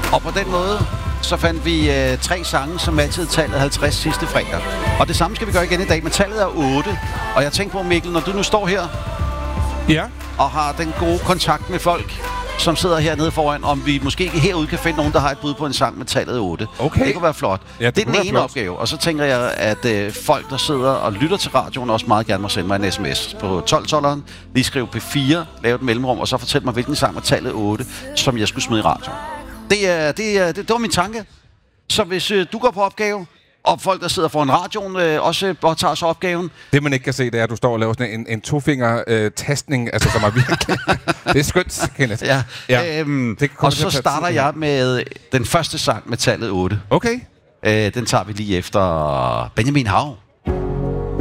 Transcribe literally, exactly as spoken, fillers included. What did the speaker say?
Og på den måde, så fandt vi øh, tre sange, som matchede tallet halvtreds sidste fredag. Og det samme skal vi gøre igen i dag, men tallet er otte. Og jeg tænker på, Mikkel, når du nu står her Ja. og har den gode kontakt med folk, som sidder hernede foran, om vi måske ikke herude kan finde nogen, der har et bud på en sang med tallet otte. Okay. Det kunne være flot. Ja, det det er den kunne ene være flot. opgave. Og så tænker jeg, at øh, folk, der sidder og lytter til radioen, også meget gerne må sende mig en sms på tolv-tolveren. Lige skriv P fire, lave et mellemrum, og så fortæl mig, hvilken sang med tallet otte, som jeg skulle smide i radioen. Det, er, det, er, det, det var min tanke. Så hvis øh, du går på opgave, og folk, der sidder foran radioen, øh, også øh, tager sig opgaven. Det, man ikke kan se, det er, at du står og laver sådan en, en tofinger-tastning, altså som er virkelig... det er skønt, Kenneth. Ja. Ja. Øhm, Det kommer og til så at tage starter tid, jeg med den første sang med tallet otte. Okay. Øh, den tager vi lige efter Benjamin Hav.